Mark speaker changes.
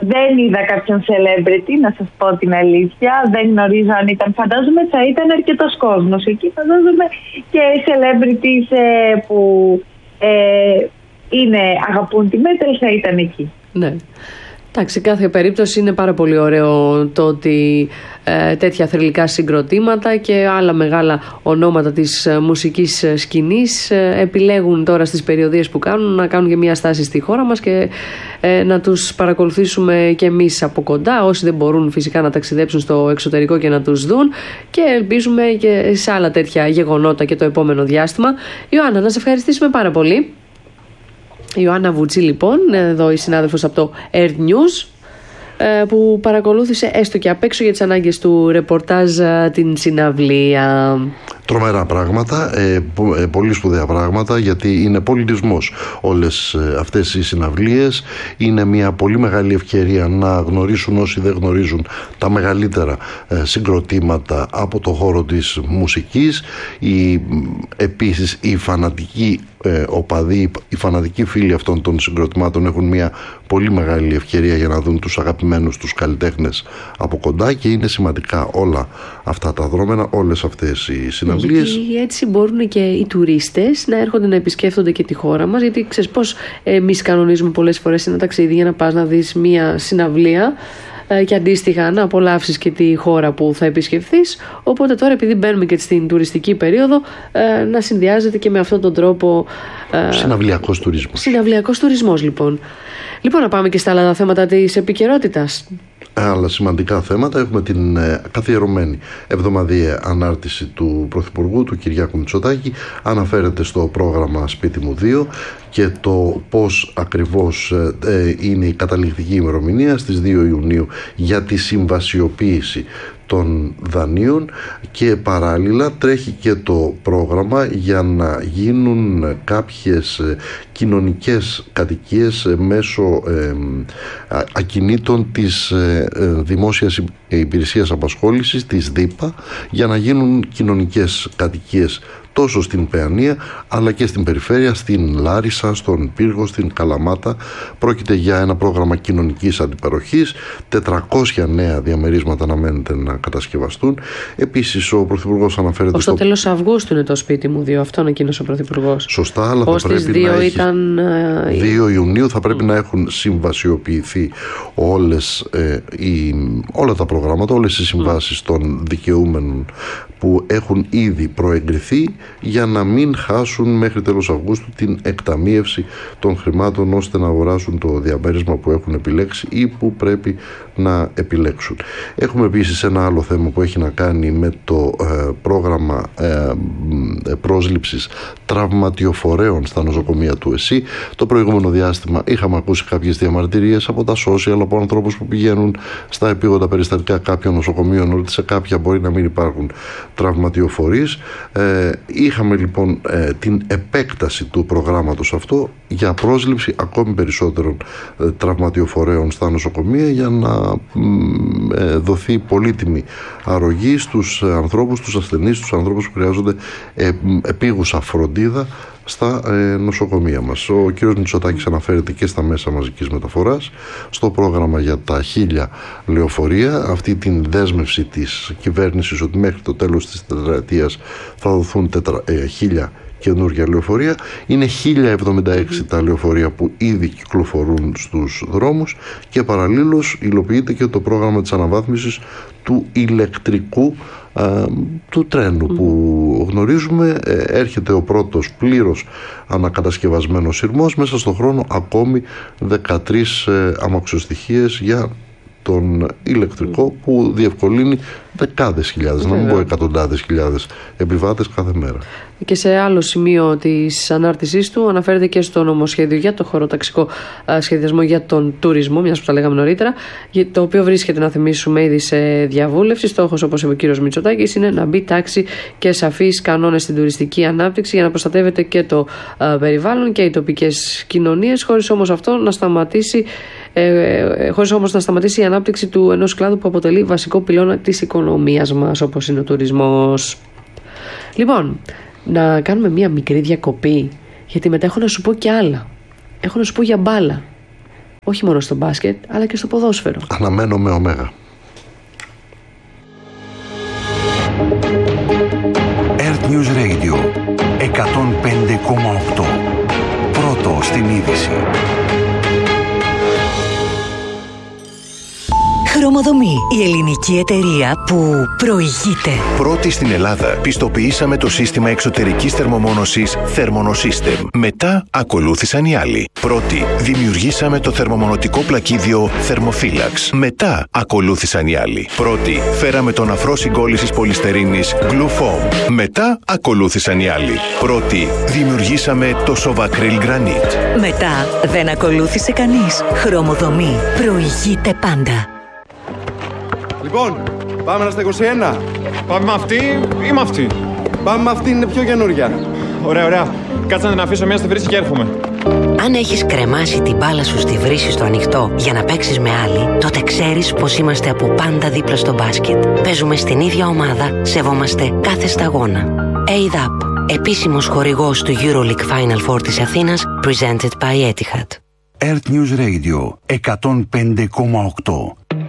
Speaker 1: Δεν είδα κάποιον celebrity, να σας πω την αλήθεια. Δεν γνωρίζω αν ήταν. Φαντάζομαι θα ήταν αρκετός κόσμος εκεί. Φαντάζομαι και celebrities που αγαπούν τη metal θα ήταν εκεί.
Speaker 2: Ναι. Εντάξει, σε κάθε περίπτωση είναι πάρα πολύ ωραίο το ότι τέτοια θρυλικά συγκροτήματα και άλλα μεγάλα ονόματα της μουσικής σκηνής επιλέγουν τώρα στις περιοδίες που κάνουν να κάνουν και μια στάση στη χώρα μας και να τους παρακολουθήσουμε και εμείς από κοντά, όσοι δεν μπορούν φυσικά να ταξιδέψουν στο εξωτερικό και να τους δουν, και ελπίζουμε και σε άλλα τέτοια γεγονότα και το επόμενο διάστημα. Ιωάννα, να σε ευχαριστήσουμε πάρα πολύ. Η Ιωάννα Βουτσή, λοιπόν, εδώ η συνάδελφος από το Earth News, που παρακολούθησε έστω και απ' έξω για τις ανάγκες του ρεπορτάζ την συναυλία.
Speaker 3: Τρομερά πράγματα, πολύ σπουδαία πράγματα, γιατί είναι πολιτισμός όλες αυτές οι συναυλίες. Είναι μια πολύ μεγάλη ευκαιρία να γνωρίσουν όσοι δεν γνωρίζουν τα μεγαλύτερα συγκροτήματα από το χώρο της μουσικής. Επίσης οι φανατικοί οπαδοί, οι φανατικοί φίλοι αυτών των συγκροτημάτων έχουν μια πολύ μεγάλη ευκαιρία για να δουν τους αγαπημένους τους καλλιτέχνες από κοντά, και είναι σημαντικά όλα αυτά τα δρόμενα, όλες αυτές οι συναυλίες.
Speaker 2: Γιατί έτσι μπορούν και οι τουρίστες να έρχονται να επισκέφτονται και τη χώρα μας, γιατί ξέρεις πώς εμείς κανονίζουμε πολλές φορές ένα ταξίδι για να πας να δεις μια συναυλία και αντίστοιχα να απολαύσεις και τη χώρα που θα επισκεφθείς. Οπότε τώρα, επειδή μπαίνουμε και στην τουριστική περίοδο, να συνδυάζεται και με αυτόν τον τρόπο
Speaker 3: συναυλιακός τουρισμός.
Speaker 2: Συναυλιακός τουρισμός, λοιπόν. Λοιπόν, να πάμε και στα άλλα θέματα της επικαιρότητας.
Speaker 3: Άλλα σημαντικά θέματα. Έχουμε την καθιερωμένη εβδομαδιαία ανάρτηση του Πρωθυπουργού, του Κυριάκου Μητσοτάκη. Αναφέρεται στο πρόγραμμα Σπίτι μου 2 και το πώς ακριβώς είναι η καταληκτική ημερομηνία στις 2 Ιουνίου για τη συμβασιοποίηση των δανείων, και παράλληλα τρέχει και το πρόγραμμα για να γίνουν κάποιες κοινωνικές κατοικίες μέσω ακινήτων της Δημόσιας Υπηρεσίας Απασχόλησης, της ΔΥΠΑ, για να γίνουν κοινωνικές κατοικίες τόσο στην Παιανία αλλά και στην περιφέρεια, στην Λάρισα, στον Πύργο, στην Καλαμάτα. Πρόκειται για ένα πρόγραμμα κοινωνικής αντιπαροχής. 400 νέα διαμερίσματα αναμένεται να κατασκευαστούν. Επίσης ο Πρωθυπουργός αναφέρεται
Speaker 2: στο τέλος Αυγούστου είναι το Σπίτι μου 2, αυτό ανακοίνωσε ο Πρωθυπουργός.
Speaker 3: Σωστά, αλλά θα πρέπει να έχει 2 Ιουνίου θα πρέπει να έχουν συμβασιοποιηθεί όλα τα προγράμματα, όλες οι συμβάσεις των δικαιούμενων που έχουν ήδη προεγκριθεί, για να μην χάσουν μέχρι τέλος Αυγούστου την εκταμείευση των χρημάτων ώστε να αγοράσουν το διαμέρισμα που έχουν επιλέξει ή που πρέπει να επιλέξουν. Έχουμε επίσης ένα άλλο θέμα που έχει να κάνει με το πρόγραμμα πρόσληψης τραυματιοφορέων στα νοσοκομεία του ΕΣΥ. Το προηγούμενο διάστημα είχαμε ακούσει κάποιες διαμαρτυρίες από τα social, από ανθρώπους που πηγαίνουν στα επίγοντα περιστατικά κάποιων νοσοκομείων, ότι σε κάποια μπορεί να μην υπάρχουν τραυματιοφορείς. Είχαμε λοιπόν την επέκταση του προγράμματος αυτό για πρόσληψη ακόμη περισσότερων τραυματιοφορέων στα νοσοκομεία, για να δοθεί πολύτιμη αρρωγή στους ανθρώπους, στους ασθενείς, στους ανθρώπους που χρειάζονται επίγουσα φροντίδα στα νοσοκομεία μας. Ο κύριος Μητσοτάκης αναφέρεται και στα μέσα μαζικής μεταφοράς, στο πρόγραμμα για τα 1000 λεωφορεία, αυτή την δέσμευση της κυβέρνησης ότι μέχρι το τέλος της τετραετίας θα δοθούν 1000 καινούργια λεωφορεία. Είναι 1076 τα λεωφορεία που ήδη κυκλοφορούν στους δρόμους, και παραλλήλως υλοποιείται και το πρόγραμμα της αναβάθμισης του ηλεκτρικού του τρένου που γνωρίζουμε. Έρχεται ο πρώτος πλήρως ανακατασκευασμένος σειρμός. Μέσα στον χρόνο ακόμη 13 αμαξοστοιχίες για τον ηλεκτρικό, που διευκολύνει δεκάδες χιλιάδες, να μην πω εκατοντάδες χιλιάδες επιβάτες κάθε μέρα.
Speaker 2: Και σε άλλο σημείο της ανάρτησής του αναφέρεται και στο νομοσχέδιο για το χωροταξικό σχεδιασμό για τον τουρισμό, μιας που τα λέγαμε νωρίτερα, το οποίο βρίσκεται, να θυμίσουμε, ήδη σε διαβούλευση. Στόχος, όπως είπε ο κύριος Μητσοτάκης, είναι να μπει τάξη και σαφείς κανόνες στην τουριστική ανάπτυξη για να προστατεύεται και το περιβάλλον και οι τοπικές κοινωνίες, χωρίς όμως να σταματήσει η ανάπτυξη του ενός κλάδου που αποτελεί βασικό πυλώνα της οικονομίας μας, όπως είναι ο τουρισμός. Λοιπόν, να κάνουμε μία μικρή διακοπή, γιατί μετά έχω να σου πω και άλλα. Έχω να σου πω για μπάλα. όχι μόνο στο μπάσκετ, αλλά και στο ποδόσφαιρο.
Speaker 3: Αναμένω με ωμέγα.
Speaker 4: Earth News Radio 105,8. Πρώτο στην είδηση.
Speaker 5: Χρωμοδομή, η ελληνική εταιρεία που προηγείται.
Speaker 4: Πρώτη στην Ελλάδα πιστοποιήσαμε το σύστημα εξωτερικής θερμομόνωσης Thermonosystem. Μετά ακολούθησαν οι άλλοι. Πρώτη δημιουργήσαμε το θερμομονωτικό πλακίδιο Thermophilax. Μετά ακολούθησαν οι άλλοι. Πρώτη φέραμε τον αφρό συγκόλλησης πολυστερίνης Glufoam. Μετά ακολούθησαν οι άλλοι. Πρώτη δημιουργήσαμε το Sovacryl Granite.
Speaker 5: Μετά δεν ακολούθησε κανείς. Χρωμοδομή προηγείται πάντα.
Speaker 6: Λοιπόν, πάμε στα 21.
Speaker 7: Πάμε με αυτή ή με αυτή?
Speaker 6: Πάμε με αυτή, είναι πιο καινούρια.
Speaker 7: Ωραία, ωραία. Κάτσε να την αφήσω μία στη βρύση και έρχομαι.
Speaker 8: Αν έχεις κρεμάσει την μπάλα σου στη βρύση στο ανοιχτό για να παίξεις με άλλη, τότε ξέρεις πως είμαστε από πάντα δίπλα στο μπάσκετ. Παίζουμε στην ίδια ομάδα, σεβόμαστε κάθε σταγόνα. ADAP, επίσημος χορηγός του EuroLeague Final Four της Αθήνας, presented by Etihad.
Speaker 4: Earth News Radio 105,8.